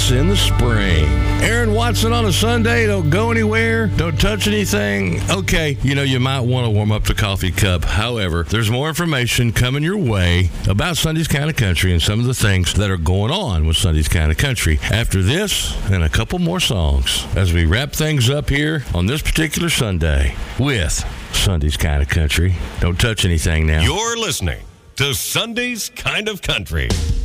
It's in the spring. Aaron Watson on a Sunday, don't go anywhere, don't touch anything. Okay, you might want to warm up the coffee cup. However, there's more information coming your way about Sunday's Kind of Country and some of the things that are going on with Sunday's Kind of Country after this and a couple more songs as we wrap things up here on this particular Sunday with Sunday's Kind of Country. Don't touch anything now. You're listening to Sunday's Kind of Country.